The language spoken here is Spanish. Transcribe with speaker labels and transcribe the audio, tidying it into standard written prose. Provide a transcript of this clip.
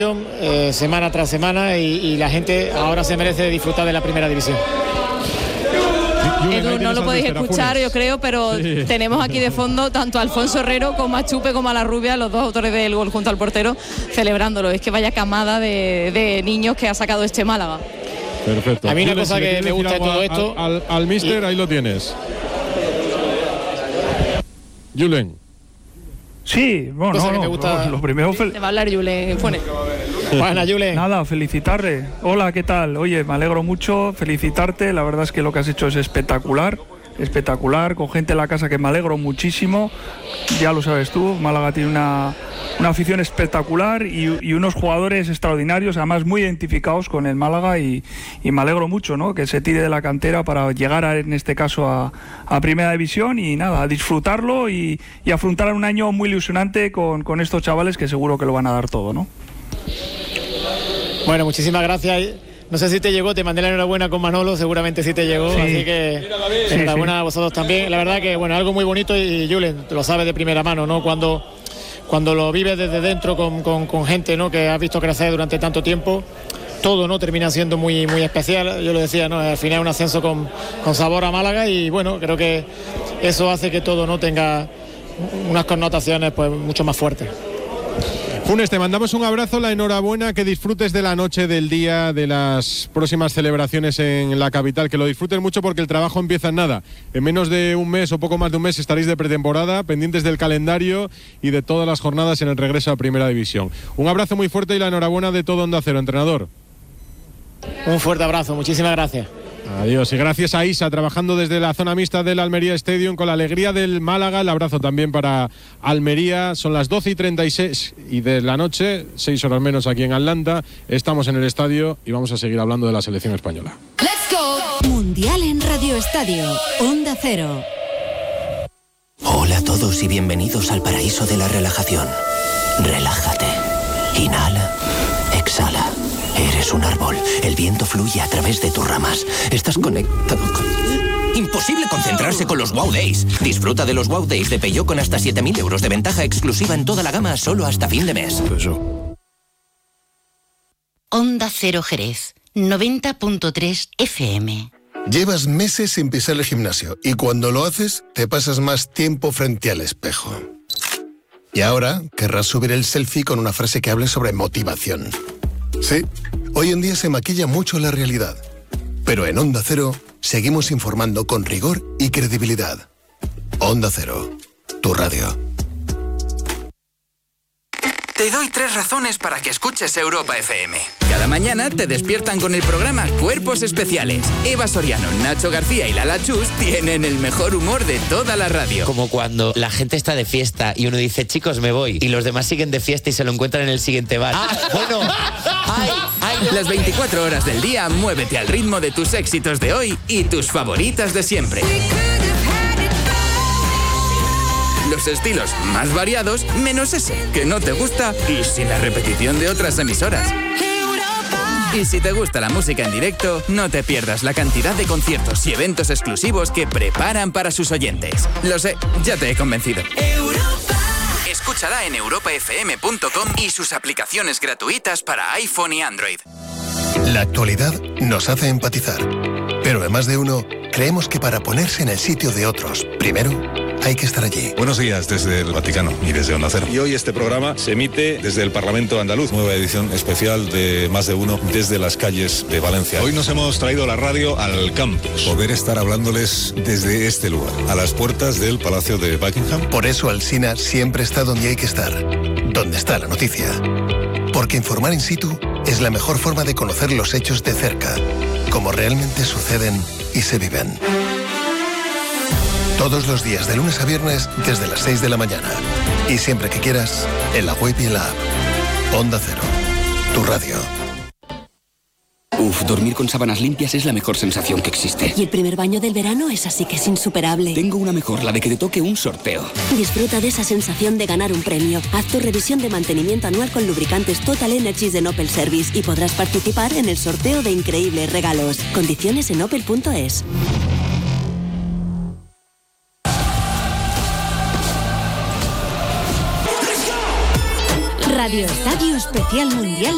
Speaker 1: semana tras semana y la gente ahora se merece disfrutar de la primera división.
Speaker 2: Edu, no lo podéis escuchar, yo creo, pero sí, tenemos aquí de fondo tanto a Alfonso Herrero como a Chupe como a La Rubia, los dos autores del gol junto al portero, celebrándolo. Es que vaya camada de niños que ha sacado este Málaga.
Speaker 3: Perfecto.
Speaker 1: A mí una cosa que me gusta de todo esto...
Speaker 3: Al míster, ahí lo tienes. Julen.
Speaker 4: Sí, bueno,
Speaker 1: me gusta...
Speaker 4: lo primero...
Speaker 2: Te va a hablar Julen, pone.
Speaker 1: Buena, Julen.
Speaker 4: Nada, felicitarle. Hola, ¿qué tal? Oye, me alegro mucho, felicitarte. La verdad es que lo que has hecho es espectacular, con gente en la casa que me alegro muchísimo. Ya lo sabes tú, Málaga tiene una afición espectacular y unos jugadores extraordinarios, además muy identificados con el Málaga y me alegro mucho, ¿no?, que se tire de la cantera para llegar en este caso a Primera División y nada, a disfrutarlo y afrontar un año muy ilusionante con estos chavales que seguro que lo van a dar todo, ¿no?
Speaker 1: Bueno, muchísimas gracias. No sé si te llegó, te mandé la enhorabuena con Manolo, seguramente sí te llegó, sí. Así que enhorabuena a vosotros también. La verdad que, bueno, algo muy bonito y Julen, lo sabes de primera mano, ¿no? Cuando lo vives desde dentro con gente, ¿no?, que has visto crecer durante tanto tiempo, todo, ¿no?, termina siendo muy, muy especial. Yo lo decía, ¿no?, al final un ascenso con sabor a Málaga y, bueno, creo que eso hace que todo, ¿no?, tenga unas connotaciones pues mucho más fuertes.
Speaker 3: Funes, te mandamos un abrazo, la enhorabuena, que disfrutes de la noche, del día, de las próximas celebraciones en la capital, que lo disfrutes mucho porque el trabajo empieza en nada. En menos de un mes o poco más de un mes estaréis de pretemporada, pendientes del calendario y de todas las jornadas en el regreso a Primera División. Un abrazo muy fuerte y la enhorabuena de todo Onda Cero, entrenador.
Speaker 1: Un fuerte abrazo, muchísimas gracias.
Speaker 3: Adiós, y gracias a Isa, trabajando desde la zona mixta del Almería Stadium con la alegría del Málaga. El abrazo también para Almería. Son las 12:36 y de la noche, 6 horas menos aquí en Atlanta. Estamos en el estadio y vamos a seguir hablando de la selección española.
Speaker 5: ¡Let's go! Mundial en Radio Estadio, Onda Cero.
Speaker 6: Hola a todos y bienvenidos al paraíso de la relajación. Relájate. Inhala. Exhala. Eres un árbol. El viento fluye a través de tus ramas. Estás conectado con... Imposible concentrarse con los Wow Days. Disfruta de los Wow Days de Peugeot con hasta 7.000 euros de ventaja exclusiva en toda la gama solo hasta fin de mes.
Speaker 5: Onda Cero Jerez, 90.3 FM.
Speaker 7: Llevas meses sin pisar el gimnasio y cuando lo haces te pasas más tiempo frente al espejo. Y ahora querrás subir el selfie con una frase que hable sobre motivación. Sí, hoy en día se maquilla mucho la realidad, pero en Onda Cero seguimos informando con rigor y credibilidad. Onda Cero, tu radio.
Speaker 8: Te doy 3 razones para que escuches Europa FM. Cada mañana te despiertan con el programa Cuerpos Especiales. Eva Soriano, Nacho García y Lala Chus tienen el mejor humor de toda la radio.
Speaker 9: Como cuando la gente está de fiesta y uno dice, chicos, me voy, y los demás siguen de fiesta y se lo encuentran en el siguiente bar. Bueno,
Speaker 8: Las 24 horas del día, muévete al ritmo de tus éxitos de hoy y tus favoritas de siempre. Los estilos más variados, menos ese que no te gusta y sin la repetición de otras emisoras. Y si te gusta la música en directo, no te pierdas la cantidad de conciertos y eventos exclusivos que preparan para sus oyentes. Lo sé, ya te he convencido. Escúchala en europafm.com y sus aplicaciones gratuitas para iPhone y Android.
Speaker 7: La actualidad nos hace empatizar, pero en más de uno creemos que para ponerse en el sitio de otros, primero hay que estar allí.
Speaker 10: Buenos días desde el Vaticano y desde Onda Cero. Y hoy este programa se emite desde el Parlamento Andaluz, nueva edición especial de Más de Uno desde las calles de Valencia. Hoy nos hemos traído la radio al campus, poder estar hablándoles desde este lugar, a las puertas del Palacio de Buckingham.
Speaker 7: Por eso Alsina siempre está donde hay que estar, donde está la noticia. Porque informar in situ es la mejor forma de conocer los hechos de cerca, como realmente suceden y se viven. Todos los días, de lunes a viernes, desde las 6 de la mañana. Y siempre que quieras, en la web y en la app. Onda Cero, tu radio.
Speaker 11: Uf, dormir con sábanas limpias es la mejor sensación que existe.
Speaker 12: Y el primer baño del verano es así que es insuperable.
Speaker 11: Tengo una mejor, la de que te toque un sorteo.
Speaker 12: Disfruta de esa sensación de ganar un premio. Haz tu revisión de mantenimiento anual con lubricantes Total Energies de Opel Service y podrás participar en el sorteo de increíbles regalos. Condiciones en opel.es.
Speaker 5: Radio Estadio Especial Mundial